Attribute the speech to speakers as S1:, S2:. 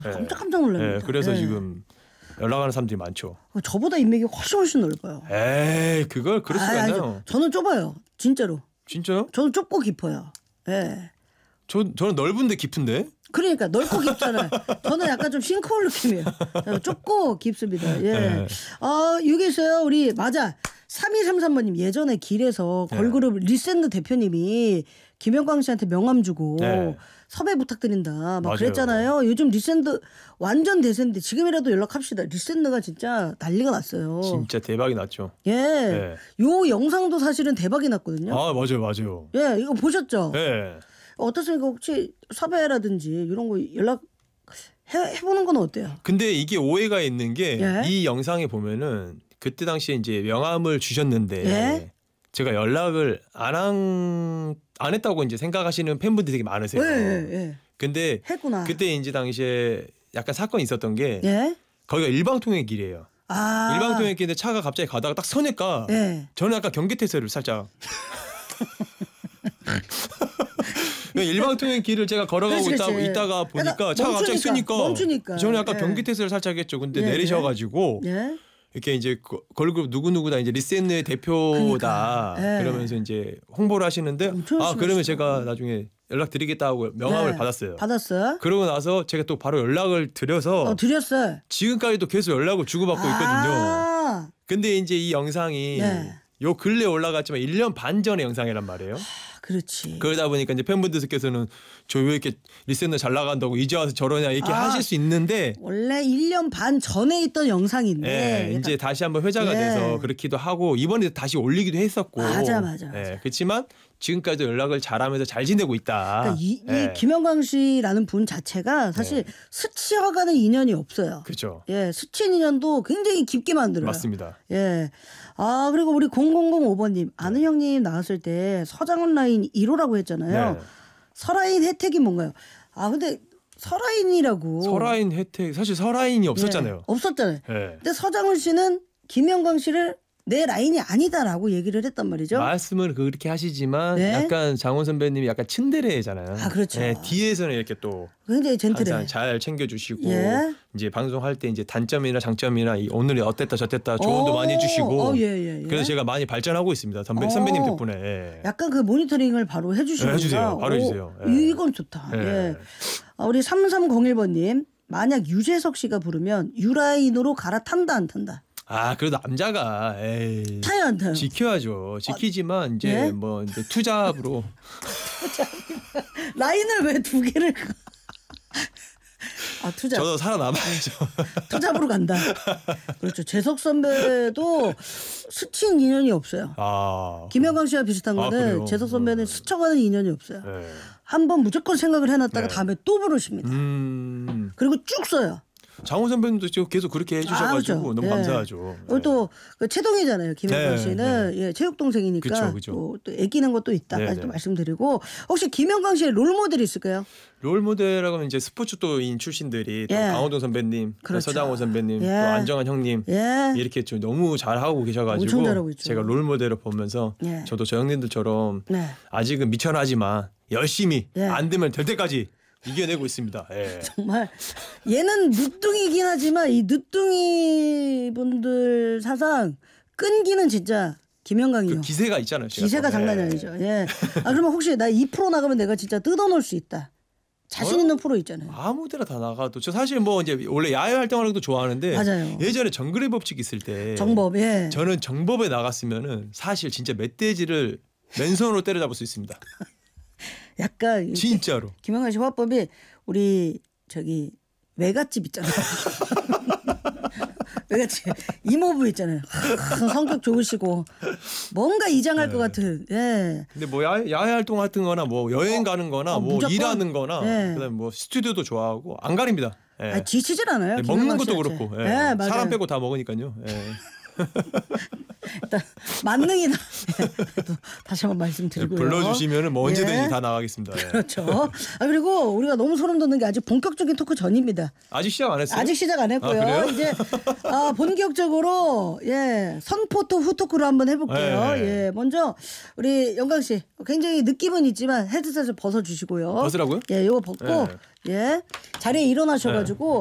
S1: 깜짝 놀랍니다.
S2: 그래서 지금 연락하는 사람들이 많죠.
S1: 저보다 인맥이 훨씬 넓어요.
S2: 에이, 그걸 그럴 수가 있나요?
S1: 저는 좁아요. 진짜로.
S2: 진짜요?
S1: 저는 좁고 깊어요. 예.
S2: 저는 넓은데 깊은데?
S1: 그러니까 넓고 깊잖아요. 저는 약간 좀 싱크홀 느낌이에요. 좁고 깊습니다. 예. 여기 있어요. 우리 맞아. 3233번님 예전에 길에서 걸그룹 리센드 대표님이 김영광 씨한테 명함 주고 섭외 부탁드린다 막
S2: 맞아요.
S1: 그랬잖아요. 요즘 리센드 완전 대세인데 지금이라도 연락합시다. 리센드가 진짜 난리가 났어요.
S2: 진짜 대박이 났죠.
S1: 예. 요 영상도 사실은 대박이 났거든요.
S2: 아 맞아요.
S1: 예, 이거 보셨죠?
S2: 네.
S1: 어떻습니까? 혹시 섭외라든지 이런 거 연락 해보는 건 어때요?
S2: 근데 이게 오해가 있는 게 이
S1: 예?
S2: 영상에 보면은 그때 당시에 이제 명함을 주셨는데
S1: 예?
S2: 제가 연락을 안 했다고 이제 생각하시는 팬분들이 되게 많으세요.
S1: 예.
S2: 근데
S1: 했구나.
S2: 그때 이제 당시에 약간 사건이 있었던 게
S1: 예?
S2: 거기가 일방통행길이에요.
S1: 아.
S2: 일방통행길인데 차가 갑자기 가다가 딱 서니까
S1: 예.
S2: 저는 약간 경계태세를 살짝 일방통행길을 제가 걸어가고
S1: 그렇지.
S2: 있다가 보니까 차가 갑자기 쓰니까
S1: 멈추니까.
S2: 저는 약간
S1: 예.
S2: 경계태세를 살짝 했죠. 근데
S1: 예,
S2: 내리셔가지고
S1: 예?
S2: 이렇게 이제 걸그룹 누구누구다 이제 리센의 대표다
S1: 그러니까. 예.
S2: 그러면서 이제 홍보를 하시는데
S1: 엄청
S2: 그러면
S1: 심하시다.
S2: 제가 나중에 연락드리겠다고 명함을
S1: 예.
S2: 받았어요.
S1: 받았어요?
S2: 그러고 나서 제가 또 바로 연락을 드려서
S1: 드렸어요.
S2: 지금까지도 계속 연락을 주고받고 있거든요.
S1: 아.
S2: 근데 이제 이 영상이
S1: 네.
S2: 요 근래 올라갔지만 1년 반 전의 영상이란 말이에요.
S1: 그렇지.
S2: 그러다 보니까 이제 팬분들께서는 저 왜 이렇게 리센더 잘 나간다고 이제 와서 저러냐 이렇게 하실 수 있는데
S1: 원래 1년 반 전에 있던 영상인데
S2: 이제 다시 한번 회자가
S1: 예.
S2: 돼서 그렇기도 하고 이번에 다시 올리기도 했었고
S1: 맞아.
S2: 그렇지만 지금까지도 연락을 잘하면서 잘 지내고 있다.
S1: 그러니까 이 김영광 씨라는 분 자체가 사실 수치와가는 인연이 없어요.
S2: 그렇죠.
S1: 예, 수치 인연도 굉장히 깊게 만들어요.
S2: 맞습니다.
S1: 예. 그리고 우리 0005번님 아는 형님 나왔을 때 서장훈 라인 1호라고 했잖아요.
S2: 네.
S1: 설아인 혜택이 뭔가요? 근데 설아인이라고.
S2: 설아인 혜택 사실 설아인이 없었잖아요.
S1: 없었잖아요.
S2: 네.
S1: 근데 서장훈 씨는 김영광 씨를 내 라인이 아니다라고 얘기를 했단 말이죠.
S2: 말씀을 그렇게 하시지만
S1: 네.
S2: 약간 장원 선배님이 약간 츤데레잖아요.
S1: 그렇죠.
S2: 뒤에서는 이렇게 또
S1: 굉장히 젠틀해.
S2: 항상 잘 챙겨주시고
S1: 예.
S2: 이제 방송할 때 이제 단점이나 장점이나 오늘이 어땠다 저땠다 조언도 많이 해주시고
S1: 예.
S2: 그래서 제가 많이 발전하고 있습니다. 선배님 덕분에.
S1: 약간 그 모니터링을 바로 해주시는
S2: 해주세요. 바로 해주세요.
S1: 이건 좋다. 예. 우리 3301번님 만약 유재석 씨가 부르면 유라인으로 갈아탄다 안 탄다?
S2: 그래도 남자가
S1: 타요 안 타요?
S2: 지켜야죠. 지키지만 이제
S1: 예?
S2: 뭐 이제 투잡으로
S1: 라인을 왜 두 개를? 투잡.
S2: 저도 살아남아야죠.
S1: 투잡으로 간다. 그렇죠. 재석 선배도 스친 인연이 없어요. 김영광 씨와 비슷한 거는
S2: 그래요?
S1: 재석 선배는 스쳐가는 인연이 없어요.
S2: 네.
S1: 한번 무조건 생각을 해놨다가 다음에 또 부르십니다. 그리고 쭉 써요.
S2: 장훈 선배님도 지금 계속 그렇게 해주셔가지고
S1: 그렇죠.
S2: 너무 감사하죠.
S1: 그리고 또 채동이잖아요. 김영광 씨는
S2: 네.
S1: 체육 동생이니까
S2: 그쵸.
S1: 또 애끼는 것도 있다까지
S2: 네.
S1: 또 말씀드리고 혹시 김영광 씨의 롤 모델이 있을까요?
S2: 롤 모델이라고 하면 이제 스포츠도인 출신들이 또 강호동 선배님,
S1: 그렇죠.
S2: 서장호 선배님, 또
S1: 예.
S2: 안정환 형님 이렇게 좀 너무 잘하고 계셔가지고
S1: 엄청 잘하고 있죠.
S2: 제가 롤 모델을 보면서 저도 저 형님들처럼 아직은 미천하지만 열심히 안 되면 될 때까지 이겨내고 있습니다.
S1: 정말 얘는 늦둥이긴 하지만 이 늦둥이 분들 사상 끈기는 진짜 김영광이요.
S2: 그 기세가 있잖아요.
S1: 기세가 장난이 아니죠. 예. 그러면 혹시 나 이 프로 나가면 내가 진짜 뜯어놓을 수 있다. 자신 있는 프로 있잖아요.
S2: 아무데나 다 나가도 저 사실 뭐 이제 원래 야외 활동하는 것도 좋아하는데
S1: 맞아요.
S2: 예전에 정글의 법칙 있을 때
S1: 정법
S2: 저는 정법에 나갔으면은 사실 진짜 멧돼지를 맨손으로 때려잡을 수 있습니다.
S1: 약간
S2: 진짜로.
S1: 김영환 씨 화법이 우리 외갓집 있잖아요. 외갓집 이모부 있잖아요. 성격 좋으시고 뭔가 이장할 것 같은. 예.
S2: 근데 뭐 야외 활동 같은 거나 뭐 여행 가는 거나 뭐
S1: 무조건?
S2: 일하는 거나 그다음에 뭐 스튜디오도 좋아하고 안 가립니다.
S1: 지치질 않아요.
S2: 먹는 것도
S1: 김영환 씨
S2: 그렇고
S1: 맞아요.
S2: 사람 빼고 다 먹으니까요.
S1: 일단 만능이다. 다시 한번 말씀드리고요.
S2: 불러주시면은 뭐 언제든지 다 나가겠습니다.
S1: 그렇죠. 그리고 우리가 너무 소름 돋는 게 아직 본격적인 토크 전입니다.
S2: 아직 시작 안 했어요?
S1: 아직 시작 안 했고요. 이제 본격적으로 선포토 후토크로 한번 해볼게요. 먼저 우리 영광 씨 굉장히 느낌은 있지만 헤드셋을 벗어주시고요.
S2: 벗으라고요?
S1: 이거 벗고 자리에 일어나셔가지고.